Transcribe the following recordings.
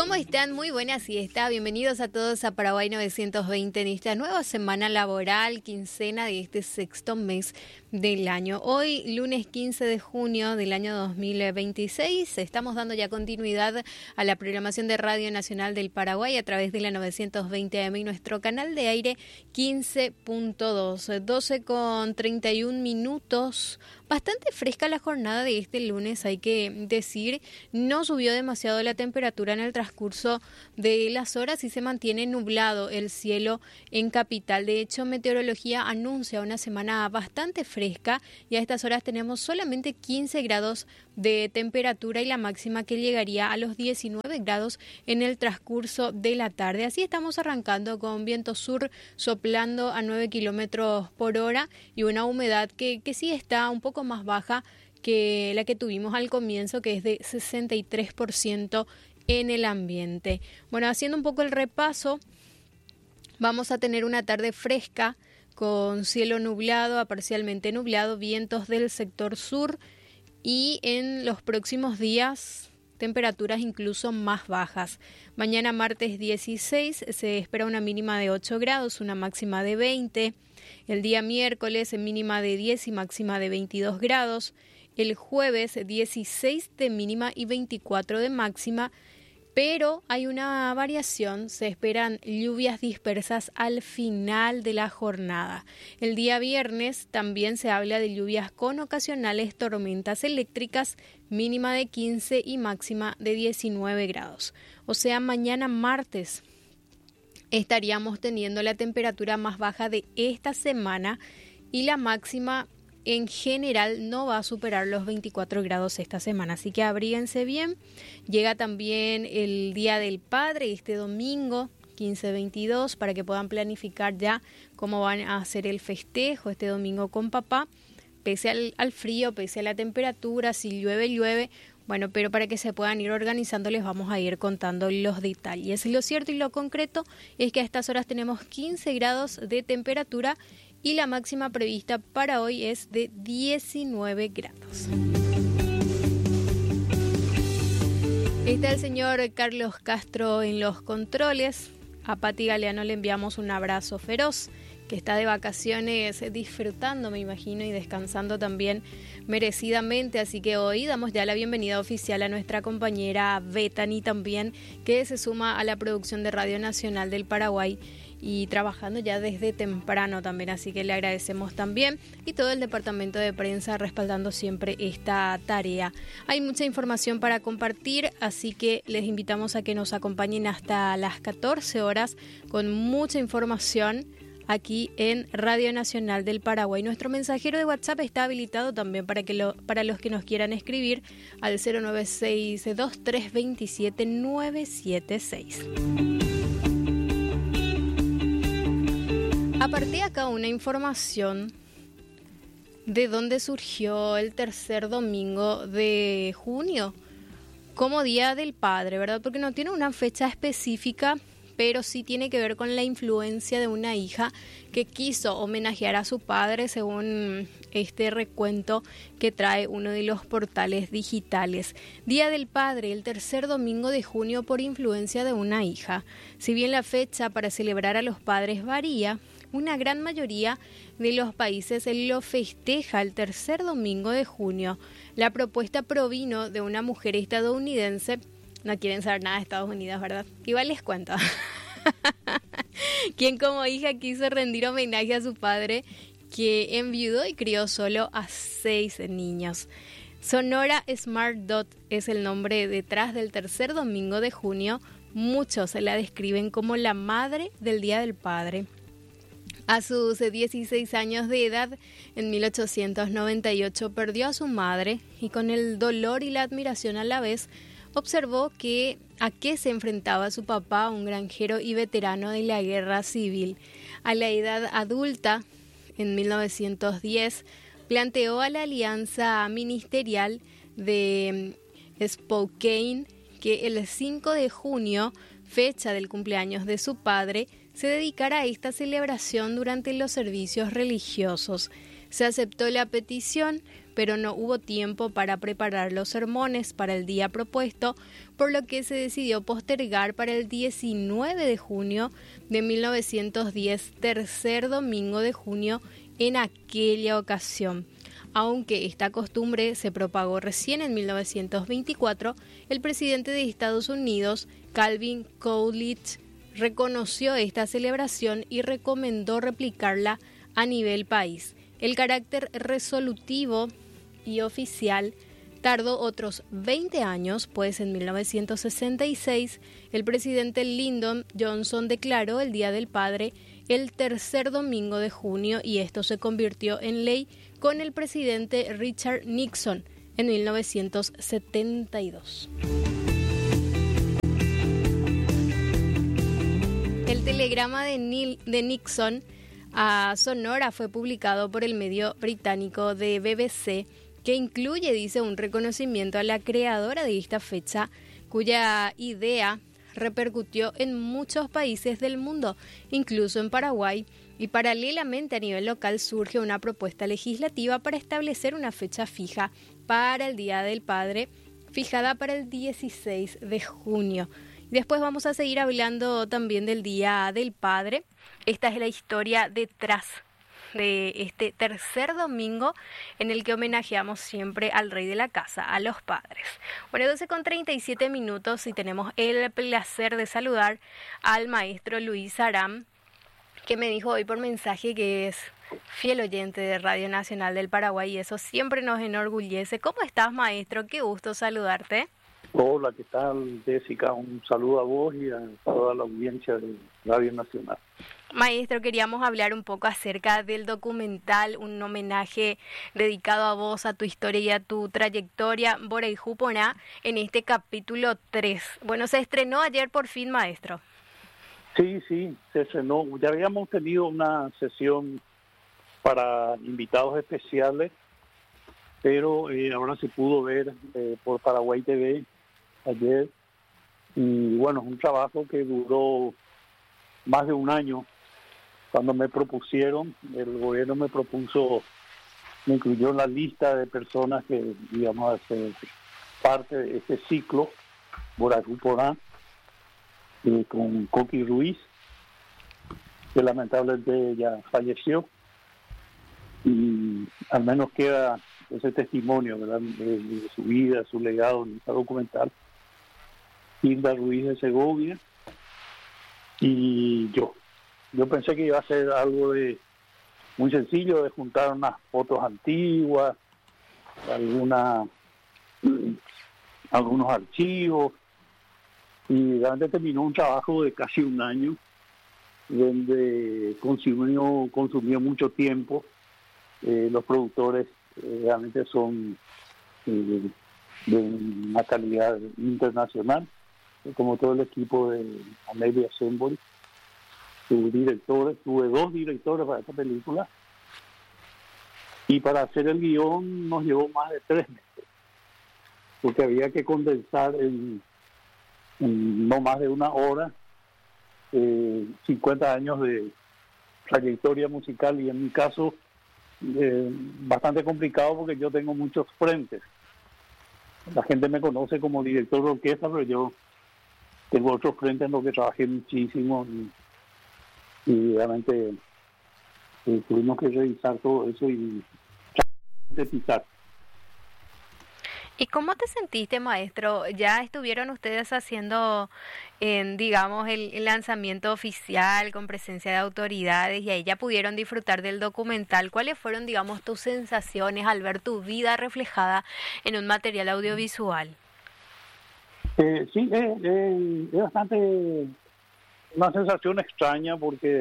¿Cómo están? Muy buena siesta. Bienvenidos a todos a Paraguay 920 en esta nueva semana laboral, quincena de este sexto mes del año. Hoy, lunes 15 de junio del año 2026, estamos dando ya continuidad a la programación de Radio Nacional del Paraguay a través de la 920 AM y nuestro canal de aire 15.2, 12:31. Bastante fresca la jornada de este lunes, hay que decir. No subió demasiado la temperatura en el transcurso de las horas y se mantiene nublado el cielo en capital. De hecho, Meteorología anuncia una semana bastante fresca y a estas horas tenemos solamente 15 grados de temperatura y la máxima que llegaría a los 19 grados en el transcurso de la tarde. Así estamos arrancando con viento sur soplando a 9 kilómetros por hora y una humedad que sí está un poco más baja que la que tuvimos al comienzo, que es de 63% en el ambiente. Bueno, haciendo un poco el repaso, vamos a tener una tarde fresca con cielo nublado a parcialmente nublado, vientos del sector sur y en los próximos días temperaturas incluso más bajas. Mañana martes 16 se espera una mínima de 8 grados, una máxima de 20. El día miércoles mínima de 10 y máxima de 22 grados. El jueves 16 de mínima y 24 de máxima. Pero hay una variación, se esperan lluvias dispersas al final de la jornada. El día viernes también se habla de lluvias con ocasionales tormentas eléctricas, mínima de 15 y máxima de 19 grados. O sea, mañana martes estaríamos teniendo la temperatura más baja de esta semana y la máxima en general no va a superar los 24 grados esta semana, así que abríguense bien. Llega también el Día del Padre este domingo 15-22 para que puedan planificar ya cómo van a hacer el festejo este domingo con papá, pese al frío, pese a la temperatura, si llueve, llueve. Bueno, pero para que se puedan ir organizando les vamos a ir contando los detalles. Lo cierto y lo concreto es que a estas horas tenemos 15 grados de temperatura y la máxima prevista para hoy es de 19 grados. Está el señor Carlos Castro en los controles. A Pati Galeano le enviamos un abrazo feroz, que está de vacaciones disfrutando, me imagino, y descansando también merecidamente. Así que hoy damos ya la bienvenida oficial a nuestra compañera Bethany también, que se suma a la producción de Radio Nacional del Paraguay y trabajando ya desde temprano también, así que le agradecemos también, y todo el departamento de prensa respaldando siempre esta tarea. Hay mucha información para compartir, así que les invitamos a que nos acompañen hasta las 14 horas con mucha información aquí en Radio Nacional del Paraguay. Nuestro mensajero de WhatsApp está habilitado también para los que nos quieran escribir al 096-2327-976. Aparté acá una información de dónde surgió el tercer domingo de junio como Día del Padre, ¿verdad? Porque no tiene una fecha específica, pero sí tiene que ver con la influencia de una hija que quiso homenajear a su padre, según este recuento que trae uno de los portales digitales. Día del Padre, el tercer domingo de junio por influencia de una hija. Si bien la fecha para celebrar a los padres varía, una gran mayoría de los países lo festeja el tercer domingo de junio. La propuesta provino de una mujer estadounidense. No quieren saber nada de Estados Unidos, ¿verdad? Igual les cuento. Quien como hija quiso rendir homenaje a su padre, que enviudó y crió solo a 6 niños. Sonora Smart Dot es el nombre detrás del tercer domingo de junio. Muchos la describen como la madre del Día del Padre. A sus 16 años de edad, en 1898 perdió a su madre y con el dolor y la admiración a la vez, observó a qué se enfrentaba su papá, un granjero y veterano de la guerra civil. A la edad adulta, en 1910, planteó a la alianza ministerial de Spokane que el 5 de junio, fecha del cumpleaños de su padre, se dedicara a esta celebración durante los servicios religiosos. Se aceptó la petición, pero no hubo tiempo para preparar los sermones para el día propuesto, por lo que se decidió postergar para el 19 de junio de 1910, tercer domingo de junio en aquella ocasión. Aunque esta costumbre se propagó recién en 1924, el presidente de Estados Unidos, Calvin Coolidge, reconoció esta celebración y recomendó replicarla a nivel país. El carácter resolutivo y oficial tardó otros 20 años, pues en 1966 el presidente Lyndon Johnson declaró el Día del Padre el tercer domingo de junio y esto se convirtió en ley con el presidente Richard Nixon en 1972. El telegrama de Nixon a Sonora fue publicado por el medio británico de BBC, que incluye, dice, un reconocimiento a la creadora de esta fecha, cuya idea repercutió en muchos países del mundo, incluso en Paraguay, y paralelamente a nivel local surge una propuesta legislativa para establecer una fecha fija para el Día del Padre, fijada para el 16 de junio. Después vamos a seguir hablando también del Día del Padre. Esta es la historia detrás de este tercer domingo en el que homenajeamos siempre al rey de la casa, a los padres. Bueno, 12:37 y tenemos el placer de saludar al maestro Luis Aram, que me dijo hoy por mensaje que es fiel oyente de Radio Nacional del Paraguay y eso siempre nos enorgullece. ¿Cómo estás, maestro? Qué gusto saludarte. Hola, ¿qué tal, Jessica? Un saludo a vos y a toda la audiencia de Radio Nacional. Maestro, queríamos hablar un poco acerca del documental, un homenaje dedicado a vos, a tu historia y a tu trayectoria, Borei Juponá, en este capítulo 3. Bueno, se estrenó ayer por fin, maestro. Sí, se estrenó. Ya habíamos tenido una sesión para invitados especiales, pero ahora se pudo ver por Paraguay TV ayer. Y bueno, es un trabajo que duró más de un año. Cuando me propusieron, el gobierno me incluyó en la lista de personas que íbamos a hacer parte de este ciclo, Borayuporá, con Coqui Ruiz, que lamentablemente ya falleció. Y al menos queda ese testimonio, ¿verdad?, de su vida, su legado en esta documental. Hilda Ruiz de Segovia y yo. Yo pensé que iba a ser algo muy sencillo, de juntar unas fotos antiguas, algunos archivos, y realmente terminó un trabajo de casi un año, donde consumió mucho tiempo. Los productores realmente son de una calidad internacional, como todo el equipo de Amelia Sembori. Tuve dos directores para esta película, y para hacer el guión nos llevó más de 3 meses, porque había que condensar en no más de una hora 50 años de trayectoria musical, y en mi caso bastante complicado porque yo tengo muchos frentes. La gente me conoce como director de orquesta, pero yo tengo otros frentes en los que trabajé muchísimo y realmente tuvimos que revisar todo eso y sintetizar. ¿Y cómo te sentiste, maestro? Ya estuvieron ustedes haciendo, digamos, el lanzamiento oficial con presencia de autoridades y ahí ya pudieron disfrutar del documental. ¿Cuáles fueron, digamos, tus sensaciones al ver tu vida reflejada en un material audiovisual? Sí, es bastante una sensación extraña porque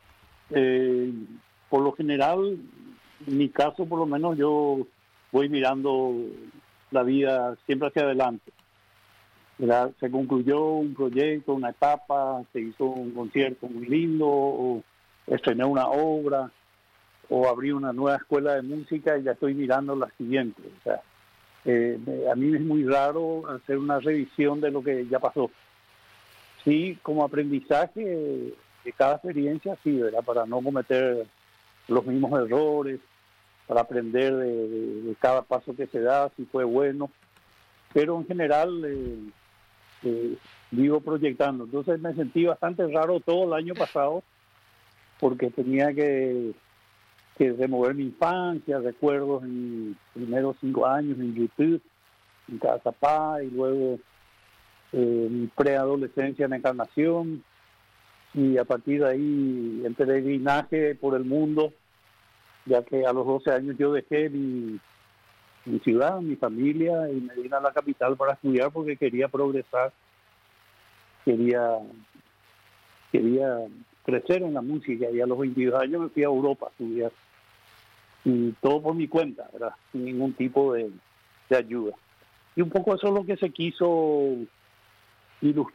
por lo general, en mi caso por lo menos, yo voy mirando la vida siempre hacia adelante. Se concluyó un proyecto, una etapa, se hizo un concierto muy lindo, o estrené una obra, o abrí una nueva escuela de música y ya estoy mirando la siguiente. O sea, a mí es muy raro hacer una revisión de lo que ya pasó. Sí, como aprendizaje de cada experiencia, sí, ¿verdad?, para no cometer los mismos errores. aprender de cada paso que se da, si fue bueno. Pero en general vivo proyectando. Entonces me sentí bastante raro todo el año pasado porque tenía que remover mi infancia, recuerdos en mis primeros 5 años en YouTube, en Casa Paz, y luego mi preadolescencia en Encarnación, y a partir de ahí el peregrinaje por el mundo, ya que a los 12 años yo dejé mi ciudad, mi familia, y me vine a la capital para estudiar porque quería progresar, quería crecer en la música, y a los 22 años me fui a Europa a estudiar, y todo por mi cuenta, ¿verdad? Sin ningún tipo de ayuda. Y un poco eso es lo que se quiso ilustrar